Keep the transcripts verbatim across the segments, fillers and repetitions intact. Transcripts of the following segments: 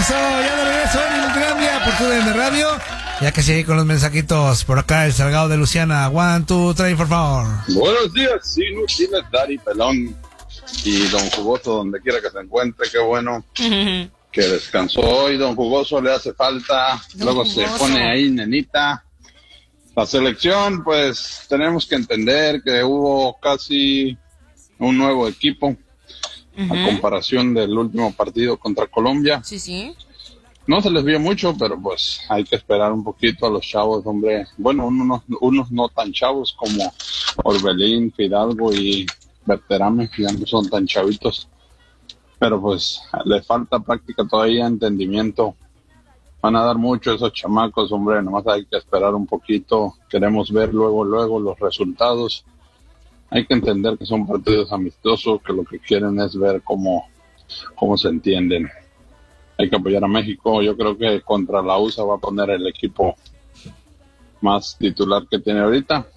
Eso, ya de regreso en Inutilandia por tu D N Radio. Ya que sigue con los mensajitos por acá el Salgado de Luciana. One, two, three, por favor. Buenos días, Inutiles, Dari, Pelón y Don Jugoso, donde quiera que se encuentre. Qué bueno que descansó hoy. Don Jugoso le hace falta. Don Luego Jugoso. Se pone ahí, nenita. La selección, pues tenemos que entender que hubo casi un nuevo equipo uh-huh. a comparación del último partido contra Colombia. Sí, sí. No se les vio mucho, pero pues hay que esperar un poquito a los chavos, hombre. Bueno, unos, unos no tan chavos como Orbelín, Fidalgo y Berterame, que ya no son tan chavitos. Pero pues les falta práctica todavía, entendimiento. Van a dar mucho esos chamacos, hombre, nomás hay que esperar un poquito. Queremos ver luego, luego los resultados. Hay que entender que son partidos amistosos, que lo que quieren es ver cómo, cómo se entienden. Hay que apoyar a México. Yo creo que contra la U S A va a poner el equipo más titular que tiene ahorita.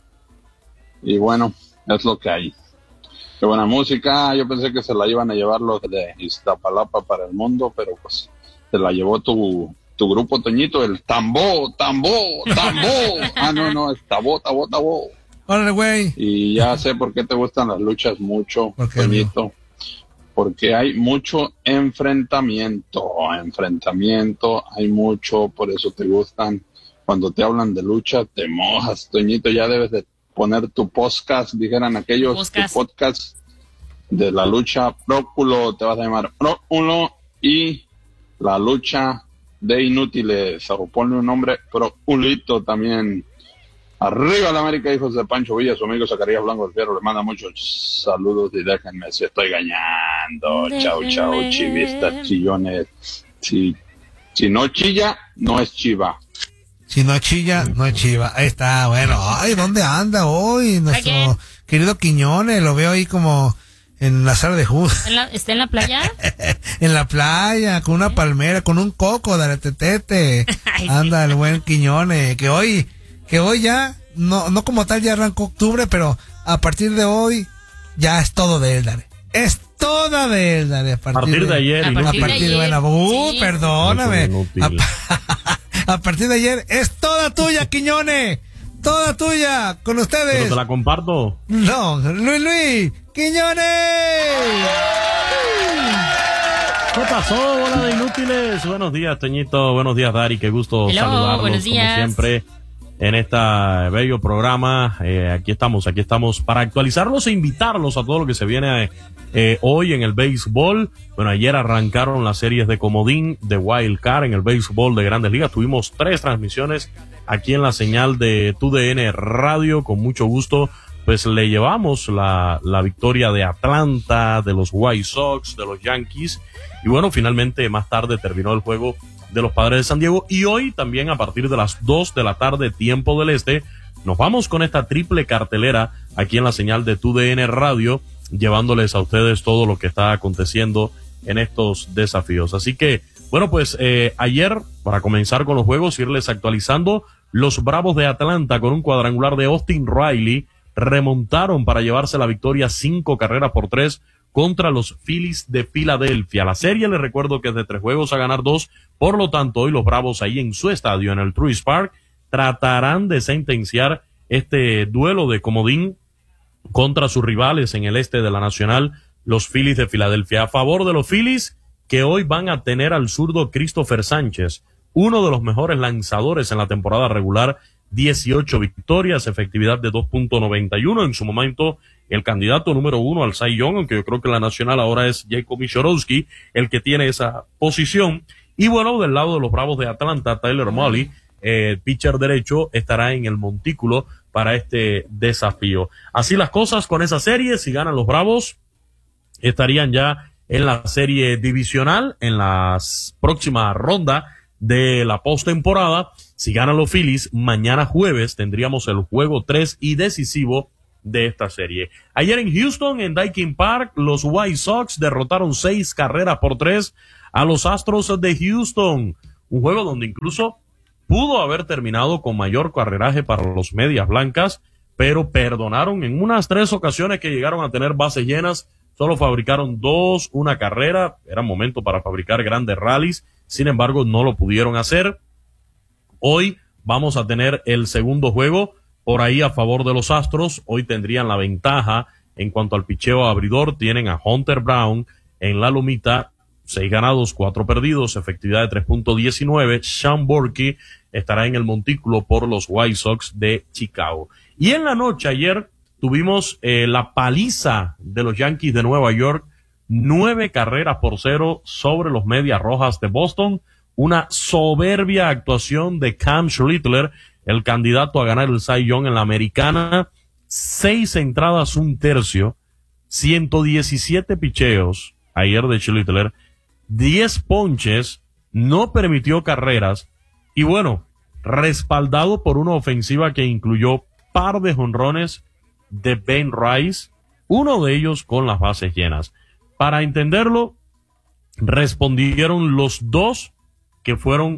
Y bueno, es lo que hay. Qué buena música. Yo pensé que se la iban a llevar los de Iztapalapa para el mundo, pero pues se la llevó tu... tu grupo, Toñito, el Tambó, Tambó, Tambó. Ah, no, no, es Tabó, Tabó, Tabó. Órale, güey. Y ya sé por qué te gustan las luchas mucho, Toñito. No? Porque hay mucho enfrentamiento, enfrentamiento, hay mucho, por eso te gustan. Cuando te hablan de lucha, te mojas, Toñito. Ya debes de poner tu podcast, dijeran aquellos, podcast. tu podcast de la lucha. Próculo, te vas a llamar Próculo y la lucha de Inútiles, o ponle un nombre, pero Ulito también. Arriba la América, hijos de Pancho Villa, su amigo Zacarías Blanco del Fierro, le manda muchos saludos y déjenme si estoy gañando. Chau, chau, chivistas, chillones. Si, si no chilla, no es chiva. Si no chilla, no es chiva. Ahí está, bueno. Ay, ¿dónde anda hoy nuestro okay. querido Quiñones? Lo veo ahí como... en la sala de jugos. ¿Está en la playa? En la playa, con una palmera, con un coco, dale tetete. Anda, sí. El buen Quiñones, que hoy, que hoy ya, no, no como tal ya arrancó octubre, pero a partir de hoy ya es todo de él, dale. Es toda de él, dale. A partir, a partir de, de ayer. A partir, a partir de, ayer. de bueno, uh, sí. Perdóname. A, a partir de ayer es toda tuya, Quiñones. Toda tuya, con ustedes. ¿Pero te la comparto? No, Luis Luis Quiñones. ¿Qué pasó, bola de inútiles? Buenos días, Toñito. Buenos días, Dari. Qué gusto Hello, saludarlos, buenos días. como siempre, en este bello programa. Eh, aquí estamos, aquí estamos para actualizarlos e invitarlos a todo lo que se viene eh, hoy en el béisbol. Bueno, ayer arrancaron las series de comodín, de Wild Card en el béisbol de Grandes Ligas. Tuvimos tres transmisiones aquí en la señal de tu D N Radio. Con mucho gusto, pues le llevamos la, la victoria de Atlanta, de los White Sox, de los Yankees. Y bueno, finalmente más tarde terminó el juego de los Padres de San Diego. Y hoy también a partir de las dos de la tarde, tiempo del este, nos vamos con esta triple cartelera aquí en la señal de tu D N Radio, llevándoles a ustedes todo lo que está aconteciendo en estos desafíos. Así que, bueno, pues eh, ayer, para comenzar con los juegos, irles actualizando, los Bravos de Atlanta con un cuadrangular de Austin Riley remontaron para llevarse la victoria cinco carreras por tres contra los Phillies de Filadelfia. La serie, les recuerdo que es de tres juegos a ganar dos, por lo tanto hoy los Bravos ahí en su estadio, en el Truist Park, tratarán de sentenciar este duelo de comodín contra sus rivales en el este de la Nacional, los Phillies de Filadelfia. A favor de los Phillies, que hoy van a tener al zurdo Christopher Sánchez, uno de los mejores lanzadores en la temporada regular, dieciocho victorias, efectividad de dos punto noventa y uno, en su momento el candidato número uno al Cy Young, aunque yo creo que la Nacional ahora es Jacob Michorowski el que tiene esa posición. Y bueno, del lado de los Bravos de Atlanta, Tyler Mahle, eh, pitcher derecho, estará en el montículo para este desafío. Así las cosas con esa serie. Si ganan los Bravos, estarían ya en la serie divisional, en la próxima ronda de la postemporada. Si ganan los Phillies, mañana jueves tendríamos el juego tres y decisivo de esta serie. Ayer en Houston, en Daikin Park, los White Sox derrotaron seis carreras por tres a los Astros de Houston. Un juego donde incluso pudo haber terminado con mayor carreraje para los Medias Blancas, pero perdonaron en unas tres ocasiones que llegaron a tener bases llenas solo fabricaron dos, una carrera, era momento para fabricar grandes rallies, sin embargo no lo pudieron hacer. Hoy vamos a tener el segundo juego por ahí a favor de los Astros. Hoy tendrían la ventaja en cuanto al picheo abridor. Tienen a Hunter Brown en la lomita, seis ganados, cuatro perdidos, efectividad de tres punto diecinueve. Sean Borky estará en el montículo por los White Sox de Chicago. Y en la noche ayer tuvimos eh, la paliza de los Yankees de Nueva York, nueve carreras por cero sobre los Medias Rojas de Boston. Una soberbia actuación de Cam Schlittler, el candidato a ganar el Cy Young en la americana. Seis entradas, un tercio, ciento diecisiete picheos ayer de Schlittler, diez ponches, no permitió carreras y bueno, respaldado por una ofensiva que incluyó par de jonrones de Ben Rice, uno de ellos con las bases llenas. Para entenderlo, respondieron los dos que fueron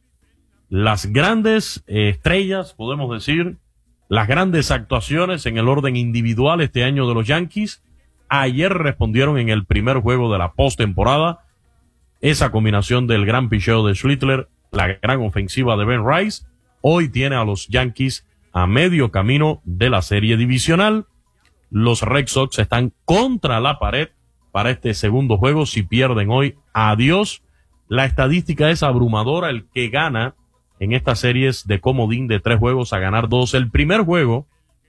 las grandes eh, estrellas, podemos decir, las grandes actuaciones en el orden individual este año de los Yankees. Ayer respondieron en el primer juego de la postemporada esa combinación del gran picheo de Schlittler, la gran ofensiva de Ben Rice. Hoy tiene a los Yankees a medio camino de la serie divisional. Los Red Sox están contra la pared para este segundo juego. Si pierden hoy, adiós. La estadística es abrumadora. El que gana en estas series de comodín de tres juegos a ganar dos. El primer juego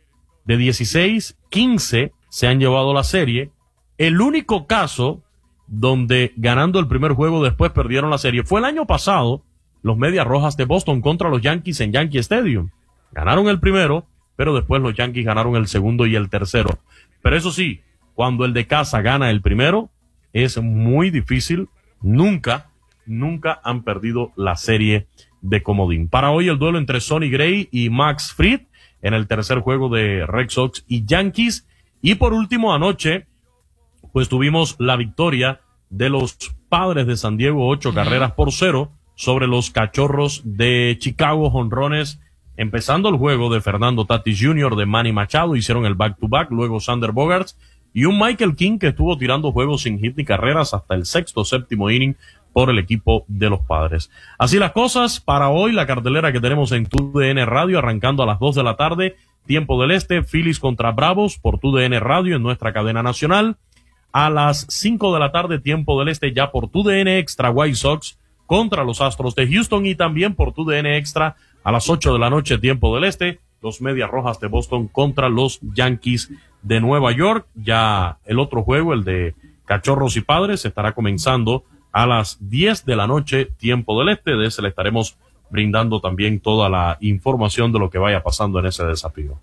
de dieciséis, quince se han llevado la serie. El único caso donde ganando el primer juego después perdieron la serie fue el año pasado, los Medias Rojas de Boston contra los Yankees en Yankee Stadium. Ganaron el primero, pero después los Yankees ganaron el segundo y el tercero. Pero eso sí, cuando el de casa gana el primero, es muy difícil. Nunca, nunca han perdido la serie de comodín. Para hoy el duelo entre Sonny Gray y Max Fried en el tercer juego de Red Sox y Yankees. Y por último, anoche, pues tuvimos la victoria de los Padres de San Diego, ocho carreras por cero sobre los Cachorros de Chicago. Jonrones empezando el juego de Fernando Tatis junior, de Manny Machado, hicieron el back-to-back, luego Sander Bogaerts y un Michael King que estuvo tirando juegos sin hit ni carreras hasta el sexto, séptimo inning por el equipo de los Padres. Así las cosas para hoy, la cartelera que tenemos en Tu D N Radio, arrancando a las dos de la tarde, tiempo del este, Phillies contra Bravos por Tu D N Radio en nuestra cadena nacional. A las cinco de la tarde, tiempo del este, ya por Tu D N Extra, White Sox contra los Astros de Houston, y también por Tu D N Extra a las ocho de la noche, tiempo del este, los Medias Rojas de Boston contra los Yankees de Nueva York. Ya el otro juego, el de Cachorros y Padres, estará comenzando a las diez de la noche, tiempo del este. De ese le estaremos brindando también toda la información de lo que vaya pasando en ese desafío.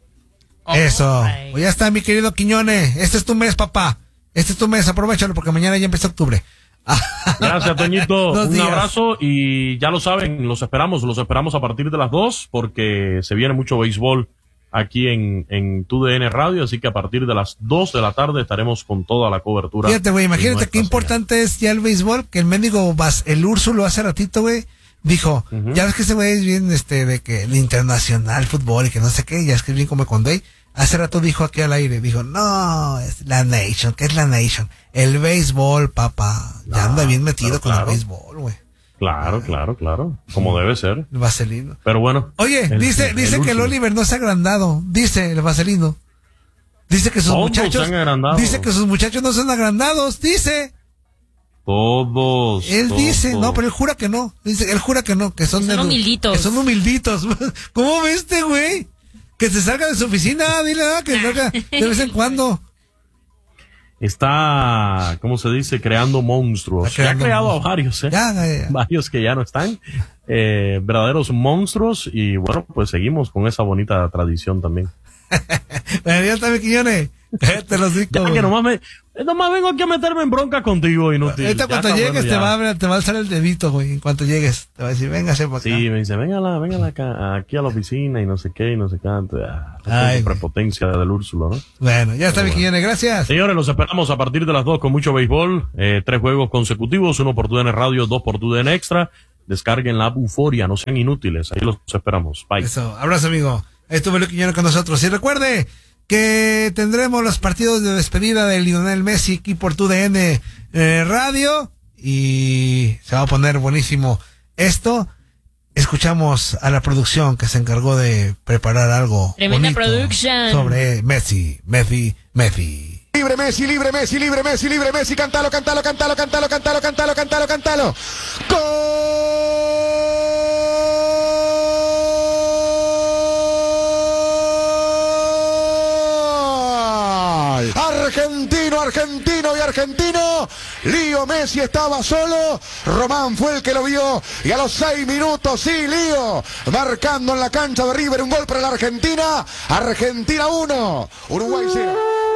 Eso, pues ya está, mi querido Quiñones. Este es tu mes, papá. Este es tu mes, aprovéchalo porque mañana ya empieza octubre. Gracias, Toñito. Un días. abrazo y ya lo saben, los esperamos, los esperamos a partir de las dos porque se viene mucho béisbol aquí en, en Tu D N Radio, así que a partir de las dos de la tarde estaremos con toda la cobertura. Fíjate, güey, imagínate qué importante señal. Es ya el béisbol, que el mendigo, el Úrsulo hace ratito, güey, dijo, uh-huh. ya ves que ese güey es bien, este, de que el internacional fútbol y que no sé qué, ya es que es bien como con Day. Hace rato dijo aquí al aire, dijo, no, es la Nation, ¿qué es la Nation? El béisbol, papá. Ya no, anda bien metido con claro. el béisbol, güey. Claro, ah, claro, claro. Como sí. debe ser. El vaselino. Pero bueno. Oye, el, dice, el, dice el que el Oliver no se ha agrandado. Dice el vaselino. Dice que sus Todos muchachos. Dice que sus muchachos no son agrandados. Dice. Todos. Él todos. dice, no, pero él jura que no. Dice, él jura que no, que son, que son de, humilditos. Que son humilditos. ¿Cómo ves este, güey? Que se salga de su oficina, dile, ah, que salga de vez en cuando. Está, ¿cómo se dice? Creando monstruos. Creando ya ha creado monstruos. a varios, ¿eh? Ya, ya, ya. Varios que ya no están. Eh, verdaderos monstruos. Y bueno, pues seguimos con esa bonita tradición también. Bueno, ya está, mi Quiñones. Te lo digo. Ya que nomás, me, nomás vengo aquí a meterme en bronca contigo, inútil. Ahorita cuando llegues bueno, te, va a, te va a alzar el dedito, güey. En cuanto llegues, te va a decir, véngase para acá. Sí, me dice, véngala, véngala acá, aquí a la oficina y no sé qué, y no sé qué. Ah, prepotencia del Úrsulo, ¿no? Bueno, ya está, mi Quiñones, gracias. Señores, los esperamos a partir de las dos con mucho béisbol. Eh, tres juegos consecutivos, uno por Tu D N Radio, dos por Tu D N Extra. Descarguen la app Euforia, no sean inútiles. Ahí los esperamos. Bye. Eso, abrazo, amigo. Ahí estuvo el Quiñones con nosotros. Y recuerde que tendremos los partidos de despedida de Lionel Messi aquí por tu D N eh, Radio y se va a poner buenísimo esto. Escuchamos a la producción que se encargó de preparar algo Tremenda bonito production sobre Messi, Messi, Messi. Libre Messi, libre Messi, libre Messi, libre Messi, cántalo, cántalo, cántalo, cántalo, cántalo, cántalo, cántalo, cántalo. ¡Gol! Argentino, argentino y argentino. Lío Messi estaba solo. Román fue el que lo vio. Y a los seis minutos, sí, Lío, marcando en la cancha de River un gol para la Argentina. Argentina uno, Uruguay cero.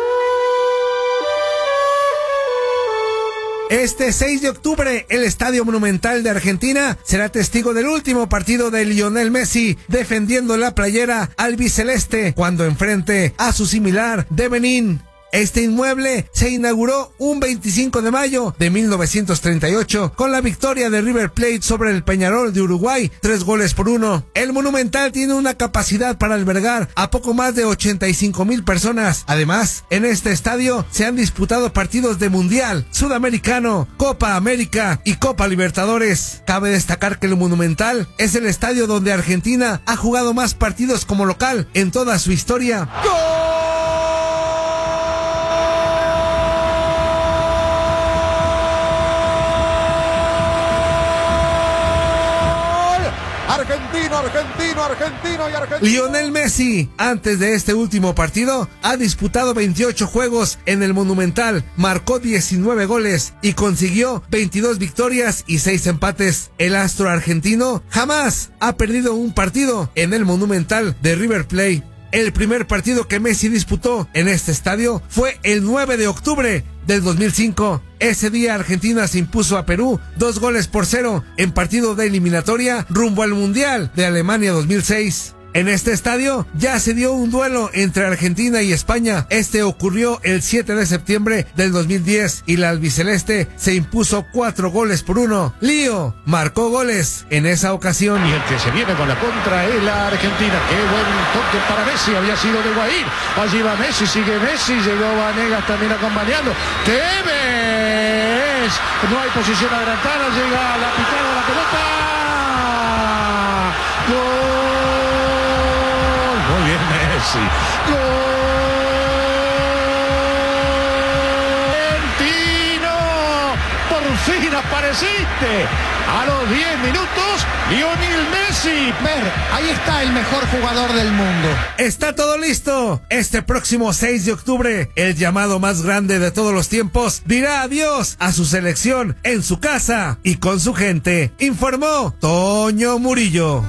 Este seis de octubre, el Estadio Monumental de Argentina será testigo del último partido de Lionel Messi defendiendo la playera albiceleste cuando enfrente a su similar de Benín. Este inmueble se inauguró un veinticinco de mayo de mil novecientos treinta y ocho con la victoria de River Plate sobre el Peñarol de Uruguay, tres goles por uno. El Monumental tiene una capacidad para albergar a poco más de ochenta y cinco mil personas. Además, en este estadio se han disputado partidos de Mundial, Sudamericano, Copa América y Copa Libertadores. Cabe destacar que el Monumental es el estadio donde Argentina ha jugado más partidos como local en toda su historia. ¡Gol! Argentino, argentino, argentino y argentino. Lionel Messi, antes de este último partido, ha disputado veintiocho juegos en el Monumental, marcó diecinueve goles y consiguió veintidós victorias y seis empates. El astro argentino jamás ha perdido un partido en el Monumental de River Plate. El primer partido que Messi disputó en este estadio fue el nueve de octubre del dos mil cinco. Ese día Argentina se impuso a Perú dos goles por cero en partido de eliminatoria rumbo al Mundial de Alemania dos mil seis. En este estadio ya se dio un duelo entre Argentina y España. Este ocurrió el siete de septiembre del dos mil diez y la albiceleste se impuso cuatro goles por uno. Lío marcó goles en esa ocasión. Y el que se viene con la contra es la Argentina. Qué buen toque para Messi, había sido de Guaín. Allí va Messi, sigue Messi, llegó Vanegas también acompañando. Tevez, no hay posición adelantada, llega la pitada de la pelota. ¡Gol! Muy bien Messi. ¡Argentino! Por fin apareciste. A los diez minutos, Lionel Messi. Ver, ahí está el mejor jugador del mundo. Está todo listo. Este próximo seis de octubre, el llamado más grande de todos los tiempos dirá adiós a su selección en su casa y con su gente. Informó Toño Murillo.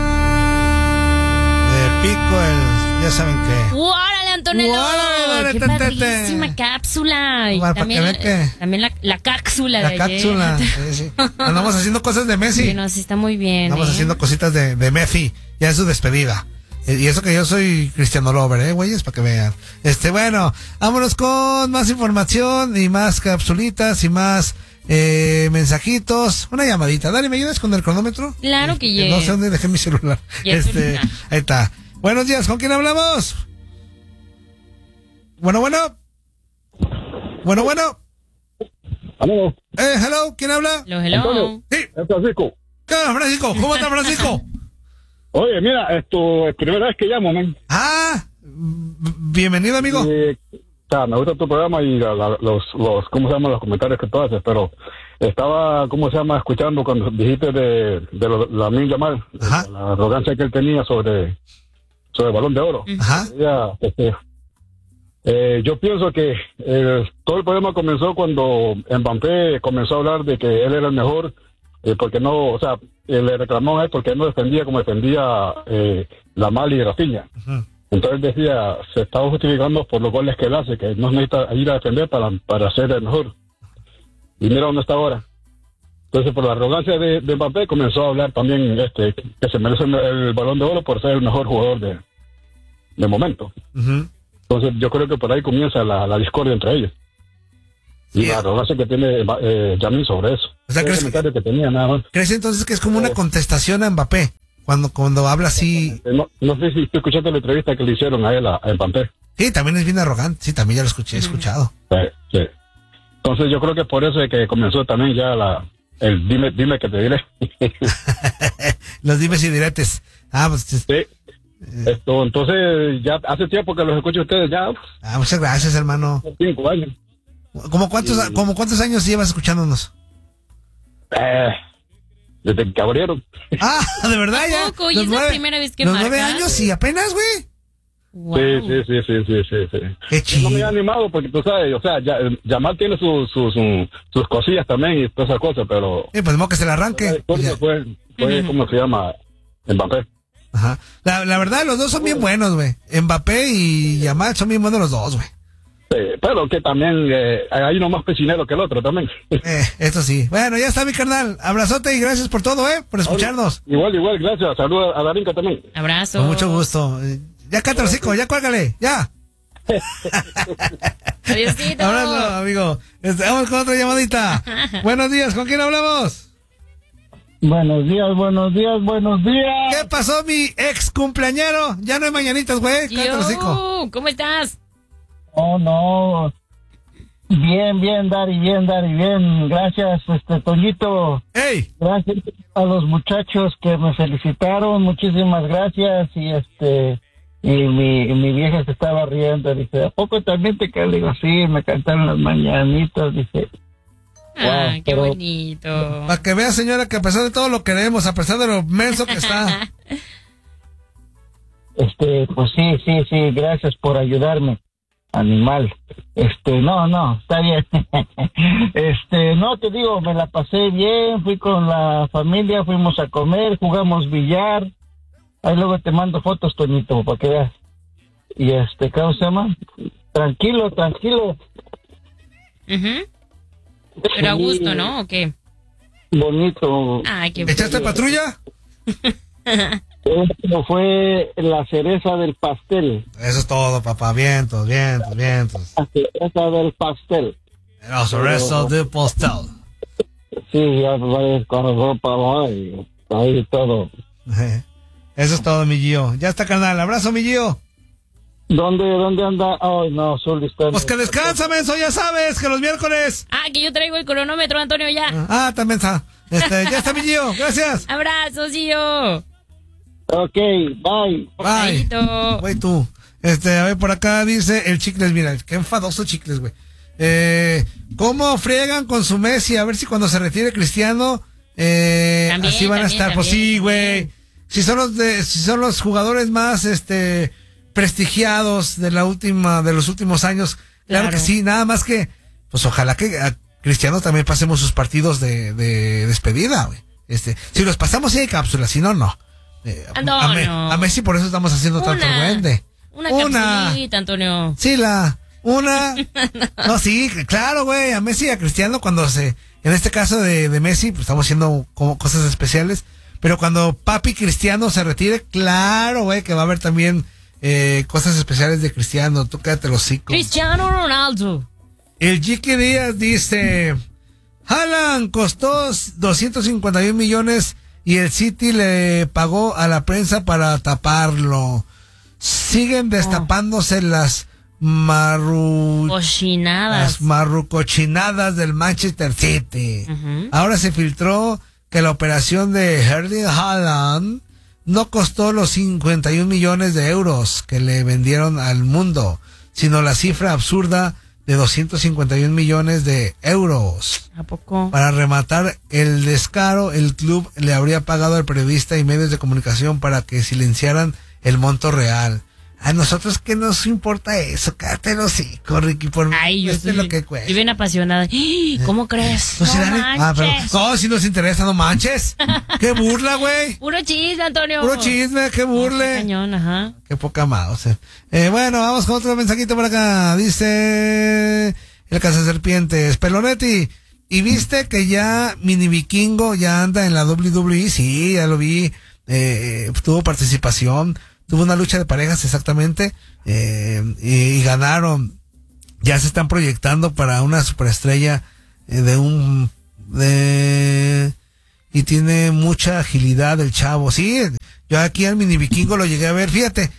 Pico el, ya saben qué. ¡Órale, Antonello! ¡Órale, ¡Qué te, te, te. padrísima cápsula! Y Bueno, también, para que vean que- también la, la cápsula La de ayer. cápsula. Sí, sí. Andamos haciendo cosas de Messi. Sí, no, sí está muy bien. Estamos ¿eh? haciendo cositas de, de Messi. Ya es su despedida. Eh, Y eso que yo soy Cristiano Lover, eh, güeyes, para que vean. Este, bueno, vámonos con más información y más capsulitas y más eh, mensajitos. Una llamadita. Dale, ¿me ayudas con el cronómetro? Claro que Eh, yes. No sé dónde dejé mi celular. Yes. Este, ahí está. Buenos días, ¿con quién hablamos? Bueno, bueno. Bueno, bueno. Aló, Eh, hello, ¿quién habla? Hello, hello. Antonio. Sí. es Francisco. ¿Qué onda, Francisco? ¿Cómo está, Francisco? Oye, mira, esto es primera vez que llamo, man. Ah, b- bienvenido, amigo. Y, o sea, me gusta tu programa y la- la- los, los, ¿cómo se llaman los comentarios que tú haces? Pero estaba, ¿cómo se llama? Escuchando cuando dijiste de, de lo- la Lamine Yamal, Ajá. la arrogancia que él tenía sobre, sobre el Balón de Oro. Ajá. Ya, este, eh, yo pienso que eh, todo el problema comenzó cuando Mbappé comenzó a hablar de que él era el mejor, eh, porque no, o sea, eh, le reclamó a él porque él no defendía como defendía eh, Lamine y Rafinha. Ujú. Entonces decía, se estaba justificando por los goles que él hace, que no necesita ir a defender para, para ser el mejor. Y mira dónde está ahora. Entonces, por la arrogancia de, de Mbappé, comenzó a hablar también este que se merece el, el Balón de Oro por ser el mejor jugador de, de momento. Ujú. Entonces, yo creo que por ahí comienza la, la discordia entre ellos. Y Sí. la arrogancia que tiene eh, Yamil sobre eso. O sea, el ¿crees comentario que... tenía, nada más. ¿Crees entonces que es como una contestación a Mbappé? Cuando, cuando habla así. Eh, No, no sé si tú escuchaste la entrevista que le hicieron a él, a, a Mbappé. Sí, también es bien arrogante. Sí, también ya lo escuché, he escuchado. Sí, sí. Entonces yo creo que por eso es que comenzó también ya la el dime dime que te diré. Los dimes y diretes. Ah, pues. Sí. Esto, entonces ya hace tiempo que los escucho a ustedes ya. Ah, muchas gracias, hermano. Cinco años. ¿Cómo cuántos, Sí. como cuántos años llevas escuchándonos? Eh, desde que abrieron. Ah, de verdad ya. ¿A poco? ¿Y Los es la nueve- primera vez que Los marcas? nueve años y apenas, güey. Wow. Sí, sí, sí, sí, sí, sí, sí. Qué No chido. me he animado porque tú sabes, o sea, ya, Yamal tiene sus sus sus sus cosillas también y todas esas cosas, pero Eh, pues modo que se le arranque. la historia Ya. fue, fue Ujú. ¿cómo se llama? Mbappé. Ajá. La, la verdad, los dos son bien buenos, güey. Mbappé y Yamal son bien buenos los dos, güey. Sí, pero que también eh, hay uno más pecinero que el otro también. Eh, esto sí. Bueno, ya está mi carnal. Abrazote y gracias por todo, eh, por escucharnos. Igual, igual, gracias. Saludos a Darinka también. Abrazo. Con mucho gusto. Eh, Ya cántalo, hocico, ya cuélgale, ya. Adiósito. Abrazo, amigo. Este, vamos con otra llamadita. Buenos días, ¿con quién hablamos? Buenos días, buenos días, buenos días. ¿Qué pasó, mi ex cumpleañero? Ya no hay mañanitas, güey. Cántalo, hocico. Yo, ¿cómo estás? Oh, no. Bien, bien, Dari, bien, Dari, bien. Gracias, este, Toñito. ¡Ey! Gracias a los muchachos que me felicitaron. Muchísimas gracias. Y este, y mi, y mi vieja se estaba riendo. Dice, ¿a poco también te cae? Le digo, sí, me cantaron las mañanitas. Dice, Ah, Wow, qué pero- bonito. Para que vea, señora, que a pesar de todo lo queremos, a pesar de lo menso que está. este, pues sí, sí, sí, gracias por ayudarme. Animal. Este, no, no, está bien. Este, no, te digo, me la pasé bien, fui con la familia, fuimos a comer, jugamos billar. Ahí luego te mando fotos, Toñito, para que veas. Y este, ¿cómo se llama? Tranquilo, tranquilo. Ujú. Pero a gusto, ¿no? ¿O qué? Bonito. Ay, qué ¿Echaste patrulla? Esto fue la cereza del pastel. Eso es todo, papá. Vientos, vientos, vientos. La cereza del pastel. Los restos de postal. Sí, ya va con ropa, va, y ahí todo. Eso es todo, mi Gio. Ya está, carnal. Abrazo, mi Gio. ¿Dónde, dónde anda? Ay, no, Zuli está... Pues que descansa, menso, ya sabes, que los miércoles. Ah, que yo traigo el cronómetro, Antonio, ya. Ah, también está. Este, ya está, mi Gio. Gracias. Abrazos, Gio. Ok, bye. Bye. Chaito. Güey, tú. Este, a ver, por acá dice el Chicles, mira, qué enfadoso Chicles, güey. Eh, ¿cómo friegan con su Messi? A ver si cuando se retire Cristiano, eh, También, así van a también, estar. Pues también, sí, güey. también. Si son los de, si son los jugadores más, este, prestigiados de la última, de los últimos años. Claro, Claro. que sí, nada más que, pues ojalá que a Cristiano también pasemos sus partidos de, de despedida, güey. Este, si los pasamos sí hay cápsulas, si no, no. Eh, Ah, no, a, Me- no. a Messi por eso estamos haciendo tanto Una. duende. Una Una. capsulita, Antonio. Sí, la una. No, sí, claro, güey. A Messi y a Cristiano cuando se, en este caso de, de Messi, pues estamos haciendo como cosas especiales. Pero cuando papi Cristiano se retire, claro, güey, que va a haber también eh, cosas especiales de Cristiano. Tú quédate los hocico. Cristiano Ronaldo. El Jiqui Díaz dice, Haaland costó doscientos cincuenta y un millones y el City le pagó a la prensa para taparlo. Siguen destapándose las marru... Cochinadas. las marrucochinadas del Manchester City. Ujú. Ahora se filtró que la operación de Erling Haaland no costó los cincuenta y un millones de euros que le vendieron al mundo, sino la cifra absurda de doscientos cincuenta y un millones de euros. ¿A poco? Para rematar el descaro, el club le habría pagado al periodista y medios de comunicación para que silenciaran el monto real. A nosotros, ¿qué nos importa eso? Cállate los hocico, Ricky, por Ay, yo esto estoy, es lo que cuesta. estoy bien apasionada. ¡Ih! ¿Cómo crees? Pues, No si la- ah, pero- manches. no, si nos interesa, no manches. ¡Qué burla, güey! Puro chisme, Antonio. Puro chisme, qué Qué burle. cañón, ajá. Qué poca mouse. Eh, bueno, vamos con otro mensajito por acá. Dice el cazaserpientes. Pelonetti, ¿y viste que ya Mini Vikingo ya anda en la doble u doble u E? Sí, ya lo vi. Eh, tuvo participación. Tuvo una lucha de parejas exactamente. Eh, y, y ganaron. Ya se están proyectando para una superestrella eh, de un... de y tiene mucha agilidad el chavo. Sí, yo aquí al Mini Vikingo lo llegué a ver. Fíjate,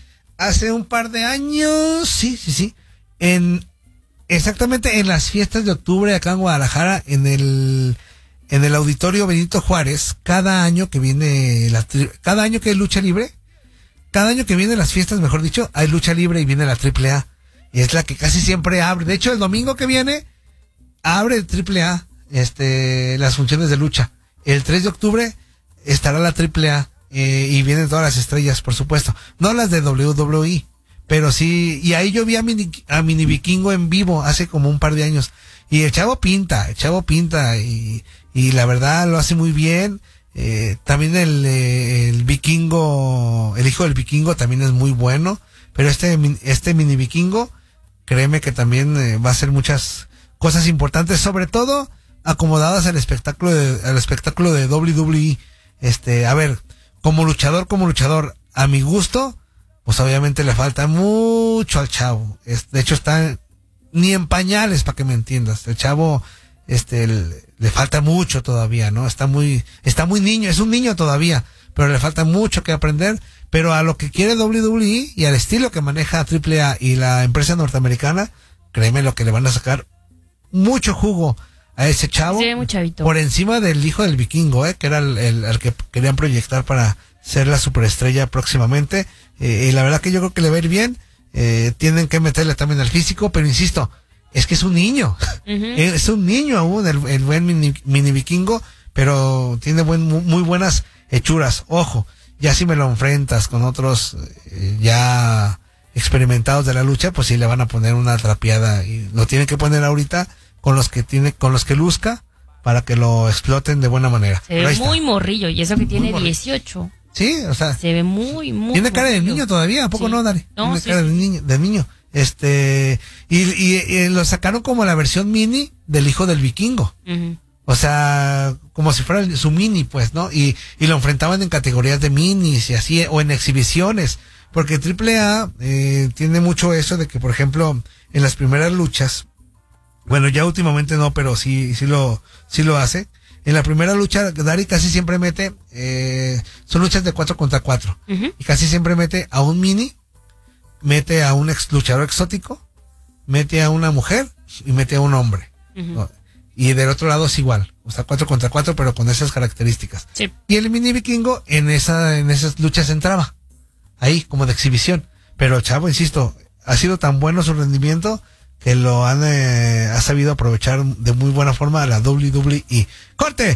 hace un par de años, sí, sí, sí, en exactamente en las fiestas de octubre acá en Guadalajara, en el en el Auditorio Benito Juárez, cada año que viene la tri- cada año que hay lucha libre, cada año que vienen las fiestas, mejor dicho, hay lucha libre y viene la Triple A, y es la que casi siempre abre. De hecho, el domingo que viene abre Triple A, este, las funciones de lucha. El tres de octubre estará la Triple A, eh, y vienen todas las estrellas, por supuesto. No las de doble u doble u E, pero sí, y ahí yo vi a Mini, a Mini Vikingo en vivo hace como un par de años. Y el chavo pinta, el chavo pinta, y, y la verdad lo hace muy bien. Eh, también el, eh, el Vikingo, el hijo del Vikingo también es muy bueno. Pero este, este Mini Vikingo, créeme que también eh, va a hacer muchas cosas importantes, sobre todo acomodadas al espectáculo de, al espectáculo de doble u doble u E. Este, a ver, como luchador, como luchador, a mi gusto, pues obviamente le falta mucho al chavo. Es, de hecho está ni en pañales, para que me entiendas. El chavo, este, le, le falta mucho todavía, ¿no? Está muy, está muy niño, es un niño todavía, pero le falta mucho que aprender. Pero a lo que quiere doble u doble u E y al estilo que maneja Triple A y la empresa norteamericana, créeme lo que le van a sacar mucho jugo a ese chavo. Sí, muy chavito. Por encima del hijo del Vikingo, eh, que era el, el, el que querían proyectar para ser la superestrella próximamente. Eh, y la verdad que yo creo que le va a ir bien. Eh, tienen que meterle también al físico, pero insisto, es que es un niño. Uh-huh. Es un niño aún, el, el buen mini, mini Vikingo, pero tiene buen, muy buenas hechuras. Ojo, ya si me lo enfrentas con otros eh, ya experimentados de la lucha, pues sí le van a poner una trapeada, y lo tienen que poner ahorita con los que tiene, con los que luzca, para que lo exploten de buena manera. Se ve muy morrillo, y eso que tiene dieciocho. Sí, o sea. Se ve muy, muy Tiene cara de niño todavía, ¿a poco sí. no, Dari? No, tiene sí, cara sí. de niño, de niño. Este, y, y, y lo sacaron como la versión mini del hijo del Vikingo. Uh-huh. O sea, como si fuera el, su mini, pues, ¿no? Y, y lo enfrentaban en categorías de minis y así, o en exhibiciones. Porque Triple A eh, tiene mucho eso de que, por ejemplo, en las primeras luchas, bueno, ya últimamente no, pero sí, sí lo, sí lo hace. En la primera lucha, Dari casi siempre mete, eh, son luchas de cuatro contra cuatro. Uh-huh. Y casi siempre mete a un mini, mete a un ex luchador exótico, mete a una mujer y mete a un hombre. Uh-huh. ¿No? Y del otro lado es igual, o sea, cuatro contra cuatro, pero con esas características. Sí. Y el Mini Vikingo en esa, en esas luchas entraba, ahí, como de exhibición. Pero el chavo, insisto, ha sido tan bueno su rendimiento que lo han, eh, ha sabido aprovechar de muy buena forma a la doble u doble u E. ¡Corte!